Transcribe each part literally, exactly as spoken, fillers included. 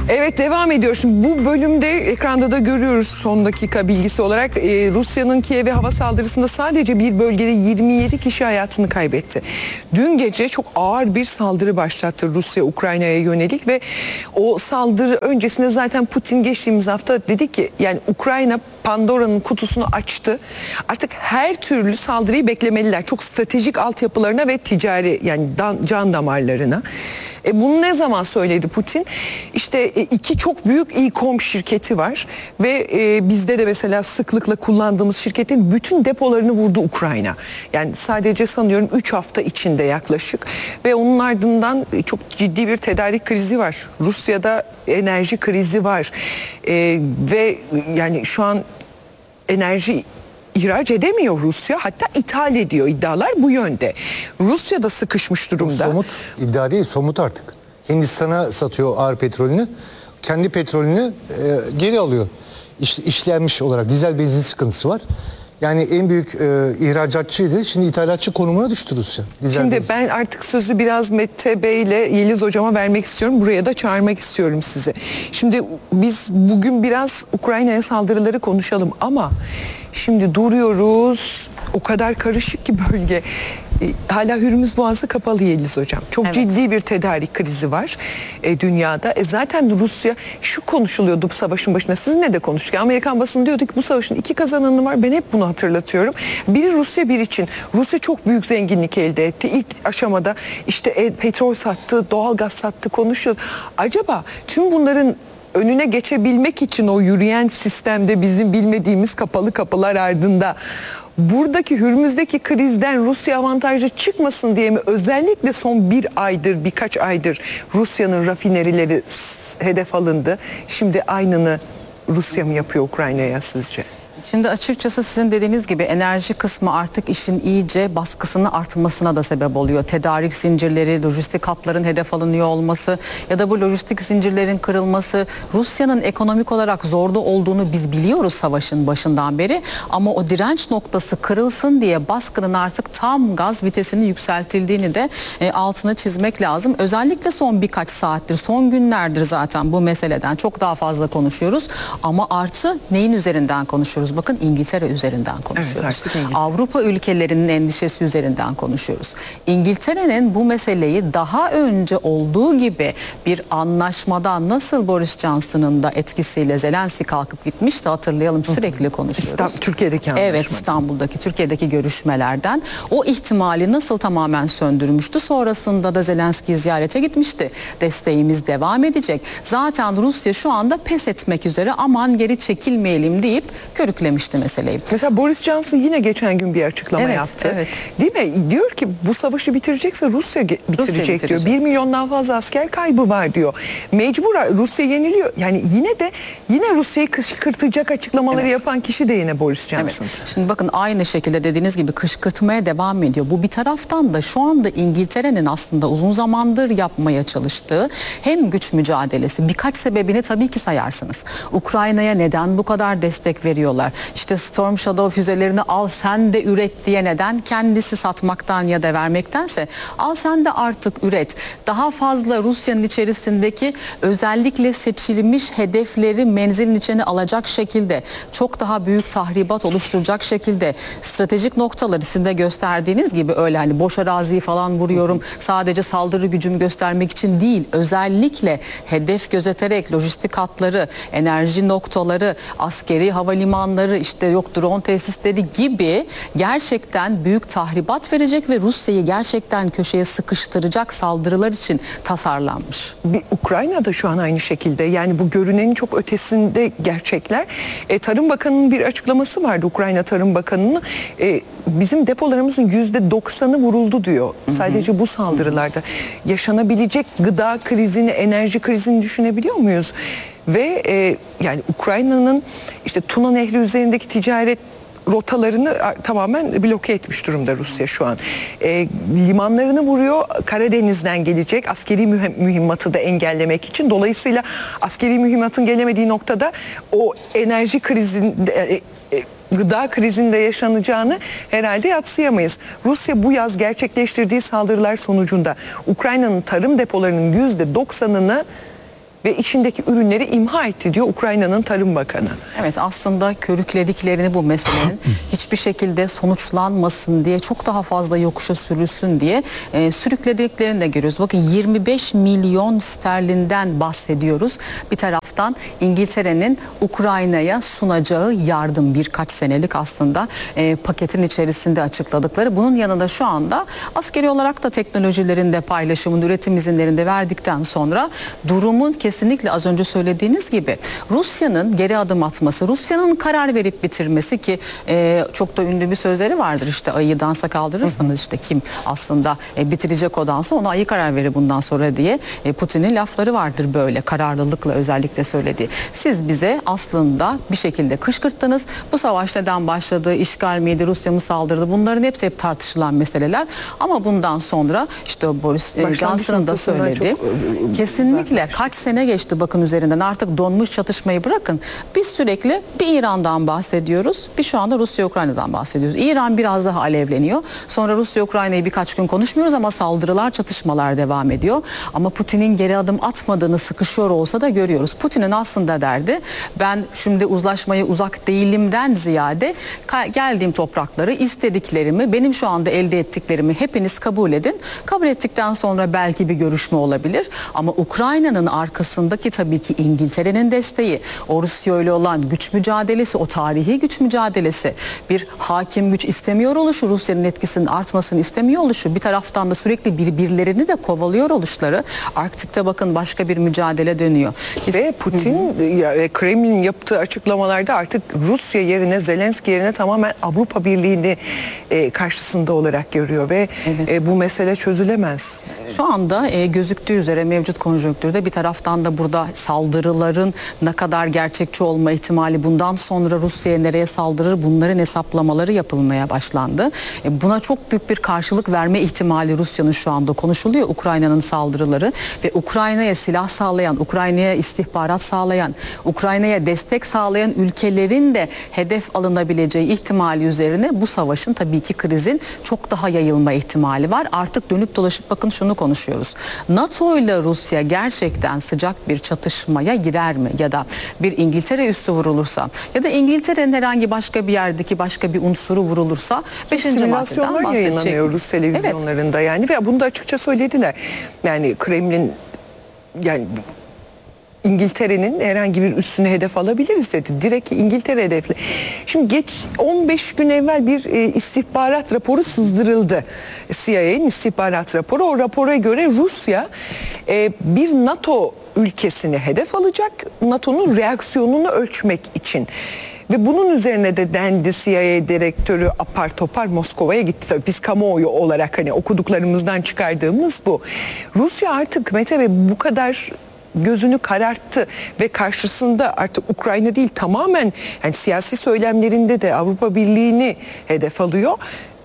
Evet, devam ediyor. Şimdi bu bölümde ekranda da görüyoruz son dakika bilgisi olarak. Ee, Rusya'nın Kiev'e hava saldırısında sadece bir bölgede yirmi yedi kişi hayatını kaybetti. Dün gece çok ağır bir saldırı başlattı Rusya Ukrayna'ya yönelik ve o saldırı öncesinde zaten Putin geçtiğimiz hafta dedi ki yani Ukrayna Pandora'nın kutusunu açtı. Artık her türlü saldırıyı beklemeliler. Çok stratejik altyapılarına ve ticari yani can damarlarına. E bunu ne zaman söyledi Putin? İşte e, iki çok büyük İKOM şirketi var ve e, bizde de mesela sıklıkla kullandığımız şirketin bütün depolarını vurdu Ukrayna. Yani sadece sanıyorum üç hafta içinde yaklaşık ve onun ardından çok ciddi bir tedarik krizi var. Rusya'da enerji krizi var e, ve yani şu an enerji ihraç edemiyor Rusya, hatta ithal ediyor, iddialar bu yönde. Rusya da sıkışmış durumda. Somut iddia değil, somut artık. Hindistan'a satıyor ağır petrolünü, kendi petrolünü e, geri alıyor. İş, işlenmiş olarak dizel benzin sıkıntısı var. Yani en büyük e, ihracatçıydı. Şimdi ithalatçı konumuna düştü Rusya. Dizel Şimdi benzin. ben artık sözü biraz Mete Bey ile Yeliz Hocama vermek istiyorum. Buraya da çağırmak istiyorum sizi. Şimdi biz bugün biraz Ukrayna'ya saldırıları konuşalım ama şimdi duruyoruz. O kadar karışık ki bölge. Hala Hürmüz Boğazı kapalı Yeliz Hocam. Çok evet. ciddi bir tedarik krizi var e, dünyada. E, zaten Rusya şu konuşuluyordu bu savaşın başında. Sizinle de konuştuk. Amerikan basını diyordu ki bu savaşın iki kazananı var. Ben hep bunu hatırlatıyorum. Biri Rusya, bir için. Rusya çok büyük zenginlik elde etti. İlk aşamada işte e, petrol sattı, doğalgaz sattı konuşuyor. Acaba tüm bunların önüne geçebilmek için o yürüyen sistemde bizim bilmediğimiz kapalı kapılar ardında buradaki Hürmüz'deki krizden Rusya avantajlı çıkmasın diye mi özellikle son bir aydır, birkaç aydır Rusya'nın rafinerileri hedef alındı? Şimdi aynını Rusya mı yapıyor Ukrayna'ya sizce? Şimdi açıkçası sizin dediğiniz gibi enerji kısmı artık işin iyice baskısının artmasına da sebep oluyor. Tedarik zincirleri, lojistik hatların hedef alınıyor olması ya da bu lojistik zincirlerin kırılması, Rusya'nın ekonomik olarak zorda olduğunu biz biliyoruz savaşın başından beri. Ama o direnç noktası kırılsın diye baskının artık tam gaz vitesini yükseltildiğini de e, altına çizmek lazım. Özellikle son birkaç saattir, son günlerdir zaten bu meseleden çok daha fazla konuşuyoruz. Ama artı neyin üzerinden konuşuyoruz? Bakın İngiltere üzerinden konuşuyoruz. Evet, Avrupa ülkelerinin endişesi üzerinden konuşuyoruz. İngiltere'nin bu meseleyi daha önce olduğu gibi bir anlaşmadan nasıl Boris Johnson'ın da etkisiyle Zelenski kalkıp gitmişti hatırlayalım, sürekli konuşuyoruz. İstanbul, Türkiye'deki anlaşma. Evet, İstanbul'daki, Türkiye'deki görüşmelerden o ihtimali nasıl tamamen söndürmüştü. Sonrasında da Zelenski'yi ziyarete gitmişti. Desteğimiz devam edecek. Zaten Rusya şu anda pes etmek üzere, aman geri çekilmeyelim deyip körük yüklemişti meseleyi. Mesela Boris Johnson yine geçen gün bir açıklama evet, yaptı. Evet. Değil mi? Diyor ki bu savaşı bitirecekse Rusya bitirecek, Rusya bitirecek diyor. Bir milyondan fazla asker kaybı var diyor. Mecbur Rusya yeniliyor. Yani yine de yine Rusya'yı kışkırtacak açıklamaları evet. yapan kişi de yine Boris Johnson. Evet. Şimdi bakın aynı şekilde dediğiniz gibi kışkırtmaya devam ediyor. Bu bir taraftan da şu anda İngiltere'nin aslında uzun zamandır yapmaya çalıştığı hem güç mücadelesi, birkaç sebebini tabii ki sayarsınız. Ukrayna'ya neden bu kadar destek veriyorlar? İşte Storm Shadow füzelerini al sen de üret diye neden? Kendisi satmaktan ya da vermektense al sen de artık üret. Daha fazla Rusya'nın içerisindeki özellikle seçilmiş hedefleri menzilin içine alacak şekilde, çok daha büyük tahribat oluşturacak şekilde stratejik noktaları sizin de gösterdiğiniz gibi öyle hani boş araziyi falan vuruyorum sadece saldırı gücümü göstermek için değil, özellikle hedef gözeterek lojistik hatları, enerji noktaları, askeri havalimanları, işte yok drone tesisleri gibi gerçekten büyük tahribat verecek ve Rusya'yı gerçekten köşeye sıkıştıracak saldırılar için tasarlanmış. Bir, Ukrayna'da şu an aynı şekilde, yani bu görünenin çok ötesinde gerçekler. E, Tarım Bakanı'nın bir açıklaması vardı, Ukrayna Tarım Bakanı'nın. E, bizim depolarımızın yüzde doksanı vuruldu diyor. Hı hı. Sadece bu saldırılarda. Yaşanabilecek gıda krizini, enerji krizini düşünebiliyor muyuz? Ve e, yani Ukrayna'nın işte Tuna Nehri üzerindeki ticaret rotalarını tamamen bloke etmiş durumda Rusya şu an. E, limanlarını vuruyor, Karadeniz'den gelecek askeri mühimmatı da engellemek için. Dolayısıyla askeri mühimmatın gelemediği noktada o enerji krizinde, e, e, gıda krizinde yaşanacağını herhalde yadsıyamayız. Rusya bu yaz gerçekleştirdiği saldırılar sonucunda Ukrayna'nın tarım depolarının yüzde doksanını ve içindeki ürünleri imha etti diyor Ukrayna'nın Tarım Bakanı. Evet, aslında körüklediklerini bu meselenin hiçbir şekilde sonuçlanmasın diye, çok daha fazla yokuşa sürülsün diye e, sürüklediklerini de görüyoruz. Bakın yirmi beş milyon sterlinden bahsediyoruz. Bir taraftan İngiltere'nin Ukrayna'ya sunacağı yardım, birkaç senelik aslında e, paketin içerisinde açıkladıkları. Bunun yanında şu anda askeri olarak da teknolojilerin de paylaşımın, üretim izinlerini de verdikten sonra durumun kesinlikle az önce söylediğiniz gibi Rusya'nın geri adım atması, Rusya'nın karar verip bitirmesi ki e, çok da ünlü bir sözleri vardır, işte ayıyı dansa kaldırırsanız işte kim aslında e, bitirecek o dansı, ona ayı karar verir bundan sonra diye e, Putin'in lafları vardır, böyle kararlılıkla özellikle söylediği. Siz bize aslında bir şekilde kışkırttınız. Bu savaş neden başladı? İşgal miydi? Rusya mı saldırdı? Bunların hepsi hep tartışılan meseleler. Ama bundan sonra işte Boris e, Johnson'ın da söyledi. Çok, kesinlikle kaç sene geçti bakın üzerinden, artık donmuş çatışmayı bırakın. Biz sürekli bir İran'dan bahsediyoruz. Bir şu anda Rusya-Ukrayna'dan bahsediyoruz. İran biraz daha alevleniyor. Sonra Rusya-Ukrayna'yı birkaç gün konuşmuyoruz ama saldırılar, çatışmalar devam ediyor. Ama Putin'in geri adım atmadığını, sıkışıyor olsa da görüyoruz. Putin'in aslında derdi, ben şimdi uzlaşmaya uzak değilimden ziyade geldiğim toprakları, istediklerimi, benim şu anda elde ettiklerimi hepiniz kabul edin. Kabul ettikten sonra belki bir görüşme olabilir. Ama Ukrayna'nın arkasındaki tabii ki İngiltere'nin desteği, o Rusya ile olan güç mücadelesi, o tarihi güç mücadelesi, bir hakim güç istemiyor oluşu, Rusya'nın etkisinin artmasını istemiyor oluşu, bir taraftan da sürekli birbirlerini de kovalıyor oluşları, Arktik'te bakın başka bir mücadele dönüyor. Kes- Ve Putin ve Kremlin yaptığı açıklamalarda artık Rusya yerine, Zelenski yerine tamamen Avrupa Birliği'ni e, karşısında olarak görüyor ve Evet. e, bu mesele çözülemez. Şu anda e, gözüktüğü üzere mevcut konjonktürde bir taraftan da burada saldırıların ne kadar gerçekçi olma ihtimali, bundan sonra Rusya'ya nereye saldırır, bunların hesaplamaları yapılmaya başlandı. E, buna çok büyük bir karşılık verme ihtimali Rusya'nın şu anda konuşuluyor. Ukrayna'nın saldırıları ve Ukrayna'ya silah sağlayan, Ukrayna'ya istihbarat sağlayan, Ukrayna'ya destek sağlayan ülkelerin de hedef alınabileceği ihtimali üzerine bu savaşın, tabii ki krizin çok daha yayılma ihtimali var. Artık dönüp dolaşıp bakın şunu konuşuyoruz. NATO ile Rusya gerçekten sıcak bir çatışmaya girer mi? Ya da bir İngiltere üssü vurulursa ya da İngiltere'nin herhangi başka bir yerdeki başka bir unsuru vurulursa beşinci maddeden Simülasyonlar bahsedecek. yayınlanıyor Rus televizyonlarında yani ve bunu da açıkça söylediler. Yani Kremlin, yani İngiltere'nin herhangi bir üssünü hedef alabiliriz dedi. Direkt İngiltere hedefli. Şimdi geç on beş gün evvel bir e, istihbarat raporu sızdırıldı. C I A'nin istihbarat raporu. O rapora göre Rusya e, bir NATO ülkesini hedef alacak, NATO'nun reaksiyonunu ölçmek için. Ve bunun üzerine de dendi, C I A direktörü apar topar Moskova'ya gitti. Tabii biz kamuoyu olarak hani okuduklarımızdan çıkardığımız bu. Rusya artık Mete Bey bu kadar gözünü kararttı ve karşısında artık Ukrayna değil, tamamen yani siyasi söylemlerinde de Avrupa Birliği'ni hedef alıyor.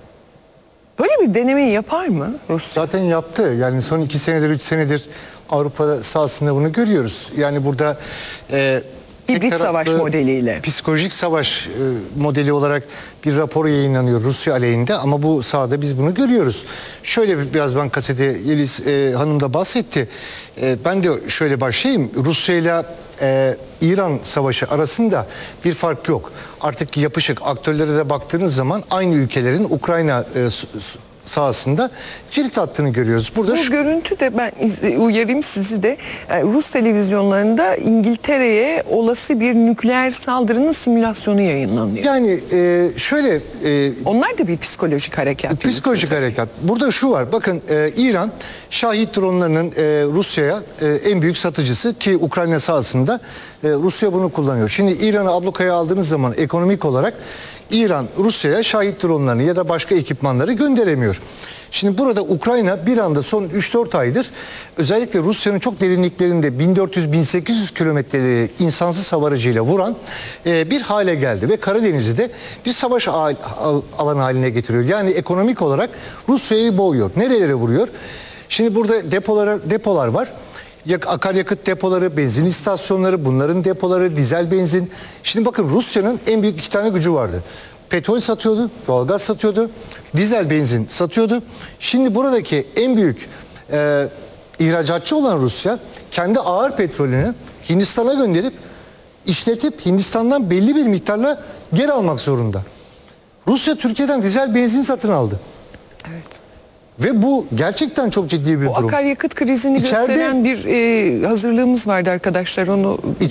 Böyle bir denemeyi yapar mı Rusya? Zaten yaptı. Yani son iki senedir, üç senedir Avrupa sahasında bunu görüyoruz. Yani burada e, tek Hibrit savaş taraflı modeliyle. Psikolojik savaş e, modeli olarak bir rapor yayınlanıyor Rusya aleyhinde ama bu sahada biz bunu görüyoruz. Şöyle bir, biraz ben kasete Yeliz e, Hanım da bahsetti. E, ben de şöyle başlayayım. Rusya ile e, İran savaşı arasında bir fark yok. Artık yapışık aktörlere de baktığınız zaman aynı ülkelerin Ukrayna e, sahasında cirit attığını görüyoruz. Burada Bu şu... görüntü de, ben uyarayım sizi de, Rus televizyonlarında İngiltere'ye olası bir nükleer saldırının simülasyonu yayınlanıyor. Yani e, şöyle... E, Onlar da bir psikolojik harekat. Psikolojik harekat. Burada şu var. Bakın e, İran Şahit dronlarının e, Rusya'ya e, en büyük satıcısı ki Ukrayna sahasında e, Rusya bunu kullanıyor. Şimdi İran'ı ablukaya aldığınız zaman ekonomik olarak İran Rusya'ya Şahit dronlarını ya da başka ekipmanları gönderemiyor. Şimdi burada Ukrayna bir anda son üç dört aydır özellikle Rusya'nın çok derinliklerinde bin dört yüz bin sekiz yüz kilometreleri insansız hava aracıyla vuran e, bir hale geldi ve Karadeniz'i de bir savaş al, al, alanı haline getiriyor. Yani ekonomik olarak Rusya'yı boğuyor. Nerelere vuruyor? Şimdi burada depolar, depolar var. Akaryakıt depoları, benzin istasyonları, bunların depoları, dizel benzin. Şimdi bakın Rusya'nın en büyük iki tane gücü vardı. Petrol satıyordu, doğalgaz satıyordu, dizel benzin satıyordu. Şimdi buradaki en büyük e, ihracatçı olan Rusya kendi ağır petrolünü Hindistan'a gönderip işletip Hindistan'dan belli bir miktarla geri almak zorunda. Rusya Türkiye'den dizel benzin satın aldı. Evet. Ve bu gerçekten çok ciddi bir Bu durum. akaryakıt krizini İçeride- gösteren bir e, hazırlığımız vardı arkadaşlar. Onu